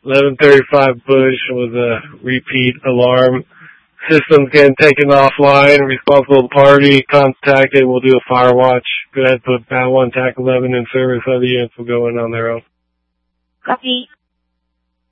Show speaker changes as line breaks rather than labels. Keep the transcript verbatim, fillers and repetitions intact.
eleven thirty-five Bush with a repeat alarm. System's getting taken offline. Responsible party contacted. We'll do a fire watch. Go ahead, put Bat one, T A C eleven in service. Other units will go in on their own.
Copy.